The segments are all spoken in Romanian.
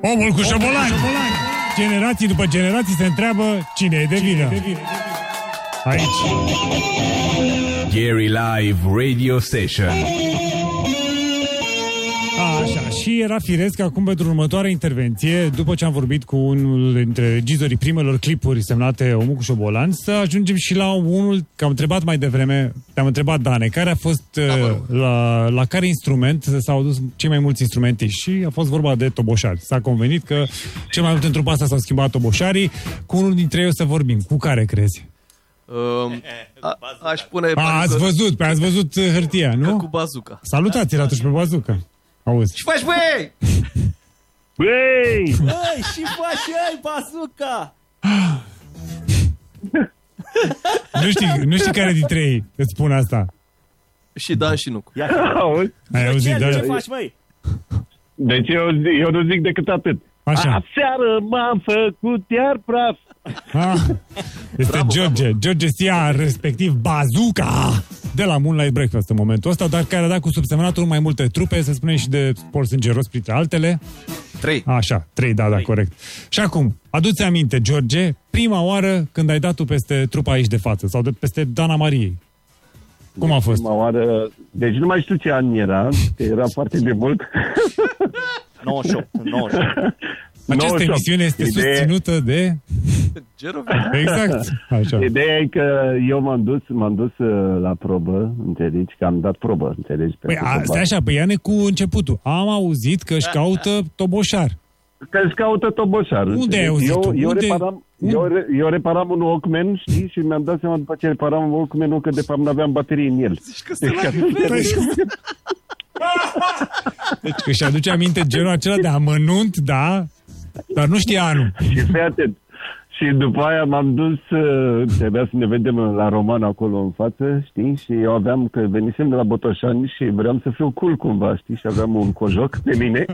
Omul cu șobolani. Generații după generații se întreabă cine e de vină. Aici. Gary Live Radio Station. Așa, și era firesc că acum pentru următoarea intervenție, după ce am vorbit cu unul dintre regizorii primelor clipuri semnate Omul cu șobolan, să ajungem și la unul, că am întrebat mai devreme, te-am întrebat, Dane, care a fost, la care instrument s-au dus cei mai mulți instrumentiști, și a fost vorba de toboșari. S-a convenit că cel mai mult în trupa asta s-au schimbat toboșarii, cu unul dintre ei o să vorbim. Cu care crezi? Aș pune... Ați văzut hârtia, nu? Cu bazuca. Salutați-l atunci pe bazuca. Auzi. Și faci, băi! Băi! Și faci, bazuca! Nu știi care dintre ei îți spun asta. Și Dan și Nucu. Ai auzit, da? Ce faci, măi? Deci eu nu zic decât atât. Așa. Aseară m-am făcut iar praf. Este bravo, George. Bravo. George Sia, respectiv Bazooka, de la Moonlight Breakfast în momentul ăsta, dar care a dat cu subsemnatul mai multe trupe, să spunem și de Sport Sângeros, printre altele. 3. Așa, 3, da, corect. Și acum, adu-ți aminte, George, prima oară când ai dat tu peste trupa aici de față, sau peste Dana Mariei. Cum a fost? Prima oară, deci nu mai știu ce an era, că era foarte de mult. 98. Această emisiune este susținută de... Exact. Așa. Ideea e că eu m-am dus la probă, înțelegi, că am dat probă, înțelegi. Păi, stai așa, păi ia-ne cu începutul. Am auzit că își caută toboșar. Că își caută toboșar. Unde ai auzit tu? Eu reparam un Walkman, știi, și mi-am dat seama după ce reparam un Walkman că de fapt n-aveam baterie în el. Deci că își aduce aminte genul acela de amănunt, da, dar nu știe anul. Și fii atent. Și după aia m-am dus, trebuia să ne vedem la Roman acolo în față, știi? Și eu aveam, că venisem de la Botoșani și vreau să fiu cool cumva, știi? Și aveam un cojoc pe mine.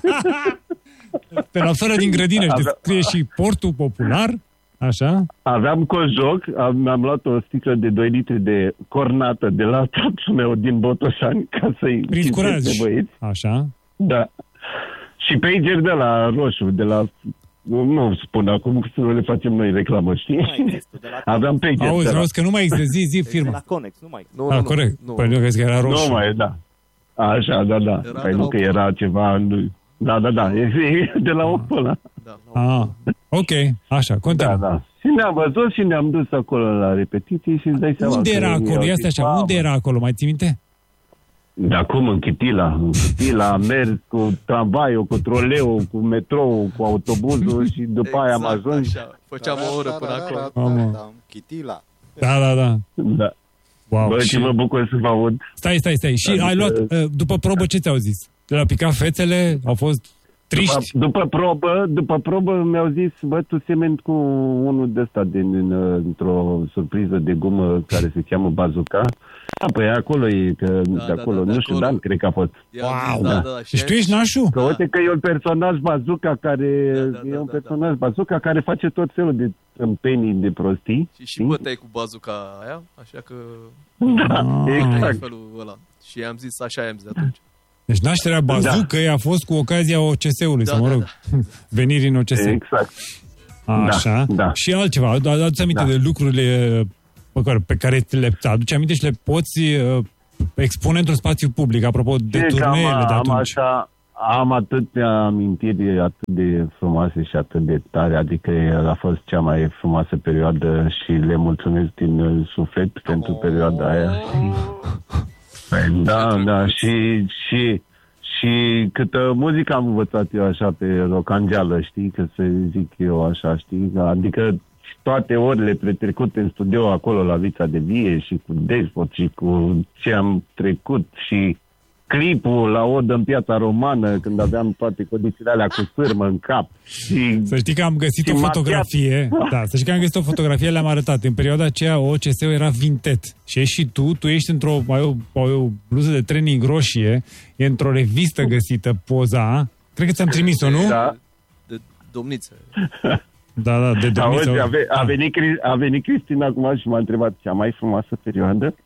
Pe la fără din grădină și descrie și Portul Popular, așa? Aveam cojoc, mi-am luat o sticlă de 2 litri de cornată de la tatăl meu din Botoșani ca să-i prin curaj, băieți. Așa? Da. Și pager de la roșu, de la... Nu spun acum să nu le facem noi reclamă, știi? Aveam pager. Auzi, că nu mai există, zi firma. La Conex, nu mai. Nu, corect. Păi nu, că era roșu. Nu mai, da. Așa, da. Păi nu că era ceva... Da. E de la ocul ăla. Ok, așa, continuă. Da. Și ne-am văzut și ne-am dus acolo la repetiții și îți dai seama. Unde era acolo? Ia stai așa, unde era acolo? Mai ții minte? De acum în Chitila. În Chitila am mers cu tramvaiul, cu troleu, cu metrou, cu autobuzul și după aia am ajuns. Așa. Făceam o oră până acolo. Chitila. Da. Wow. Bă, și mă bucur să vă aud. Stai. Și ai luat, după probă, ce ți-au zis? De la picat fețele? Au fost triști? După probă mi-au zis, bă, tu semeni cu unul de ăsta într-o surpriză de gumă care se cheamă Bazooka. Păi acolo e, că de acolo, nu știu, Dan, cred că a fost. Wow, da. Și tu ești nașu? Că uite că e un personaj Bazooka care face tot felul de tâmpenii, de prostii. Și băteai cu bazuca aia, așa că... Da, exact. Felul ăla. Și am zis, așa i-am zis de atunci. Deci nașterea bazucăi a fost cu ocazia OCS-ului, sau mă rog, venirii în OCS. Exact. Așa. Da. Și altceva, adu-ți aminte de lucrurile pe care le aduci aminte și le poți expune într-un spațiu public, apropo de turneele de atunci. Am atâtea amintiri atât de frumoase și atât de tare, adică a fost cea mai frumoasă perioadă și le mulțumesc din suflet pentru perioada aia. Da, și câtă muzică am învățat eu așa pe rocangeală, știi, că să zic eu așa, știi, adică toate orele petrecute în studio acolo la Vița de Vie și cu Despot și cu ce am trecut și clipul la Odă în Piața Romană când aveam toate condițiile alea cu sârmă în cap. Să știi că am găsit o fotografie. Da, să știi că am găsit o fotografie, le-am arătat. În perioada aceea OCS-ul era vintet. Și ești și tu ești într-o o bluză de training roșie, e într-o revistă găsită poza. Cred că ți-am trimis-o, nu? Da. De domniță. Da, de domniță. Auzi, a venit Cristina acum și m-a întrebat cea mai frumoasă perioadă.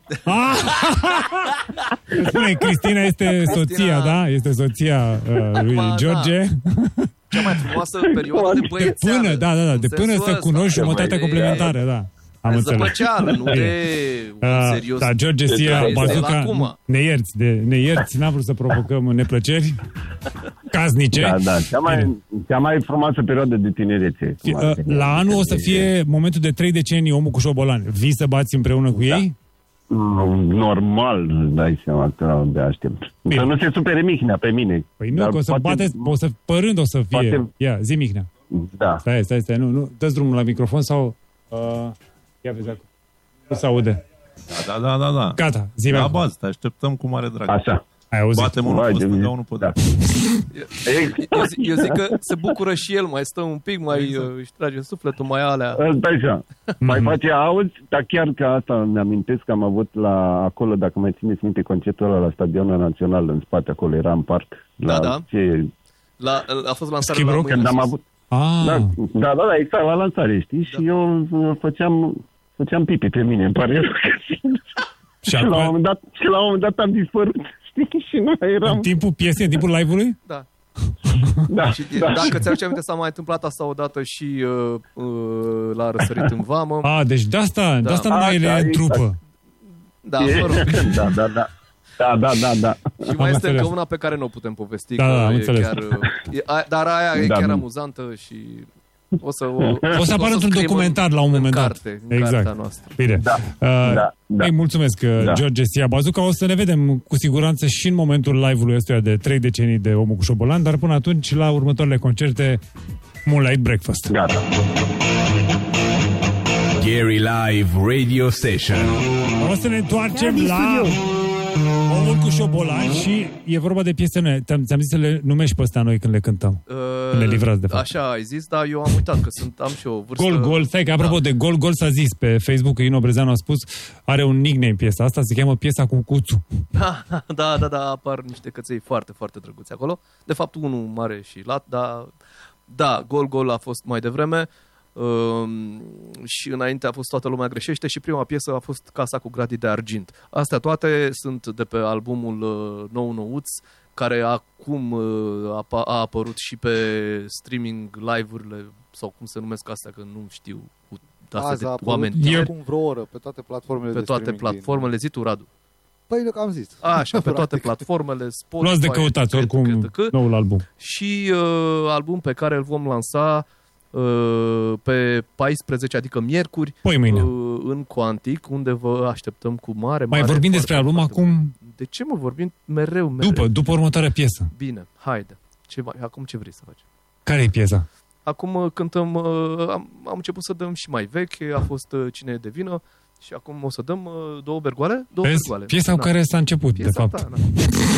Spune, Cristina este soția, da? Este soția lui George. cea mai frumoasă perioadă de băiețeală. De până, da, în de până sensul să ăsta. cunoști jumătatea complementară, da. Am De înțeles. zăpăceală, nu de serios. Da, George Sia, Este la Bazooka, acum. ne ierți, n-am vrut să provocăm neplăceri casnice. Da, cea mai frumoasă perioadă de tinerețe. La anul o să fie momentul de 3 decenii Omul cu șobolan. Vii să bați împreună cu ei? Normal, dai seama că de aștept. Bine. Să nu se supere Mihnea pe mine. Păi nu, că o să bateți, părând o să fie. Poate- Ia, zi Mihnea. Da. Stai, nu, dă-ți drumul la microfon sau... Ia vezi acum. Nu se aude. Da. Gata, zi La acum. bază, te așteptăm cu mare drag. Așa. Ai auzit? Batem unul Vai pe de stânga, mine. unul pe Da. dreapta. Eu zic că se bucură și el, mai stă un pic, mai își trage sufletul, mai alea. Stai așa. Mai face auzi, dar chiar că asta mi-amintesc că am avut la acolo, dacă mai țineți minte, concertul ăla la Stadionul Național, în spate, acolo era în parc. Da. Ce... A fost lansarea Skip la Rock? mâine Când am sus. avut... Ah, Da, exact, la lansare, știi? Și eu făceam pipi pe mine, îmi pare rău. și Și la un acum, moment dat am dispărut, știi? Și nu în eram... timpul piesei, în timpul live-ului? Da. Da, Și dacă ți-aduce aminte, s-a mai întâmplat asta odată și la Răsărit în Vamă. De asta nu mai Da, e în exact. trupă. Da, mă rog. Da. Și mai este înțeles. încă una pe care nu o putem povesti. Da, că am e înțeles. chiar, dar aia e Da. chiar amuzantă și o să apară într-un scriem documentar la un moment dat. Carte, în Exact. cartea noastră. Bine. Da. Îi mulțumesc, George Sia Bazooka. O să ne vedem cu siguranță și în momentul live-ului ăstuia de 3 decenii de Omul cu șobolan, dar până atunci, la următoarele concerte, Moonlight Breakfast. Gata. Gary Live Radio Station. O să ne întoarcem la Omul cu șobolan și e vorba de piese noi. Ți-am zis să le numești pe astea noi când le cântăm. Ne livrați, de fapt. Așa ai zis, dar eu am uitat că am și o vârstă... Gol, stai că apropo de Gol s-a zis pe Facebook că Ino Brezeanu a spus, are un nickname piesa asta, se cheamă piesa cu cuțu. Da, apar niște căței foarte, foarte drăguți acolo. De fapt, unul mare și lat, dar da, Gol a fost mai devreme și înainte a fost Toată lumea greșește și prima piesă a fost Casa cu gradii de argint. Astea toate sunt de pe albumul Nou Nouț, care acum a apărut și pe streaming live-urile, sau cum se numesc astea, că nu știu, cu date de oameni. Acum vreo oră, pe toate platformele Pe de toate streaming platformele, zi tu, Radu. Păi, am zis. Așa, pe toate platformele, Spotify... Luați de căutați, oricum, noul album. Și album pe care îl vom lansa pe 14, adică miercuri, Mâine. în Quantic, unde vă așteptăm cu mare... Mai vorbim despre album acum? De ce vorbim mereu? După următoarea piesă. Bine, haide. Acum ce vrei să faci? Care e piesa? Acum cântăm... Am început să dăm și mai vechi, a fost Cine e de vină, și acum o să dăm două bergoale? Piesa cu care s-a început, de fapt. Ta,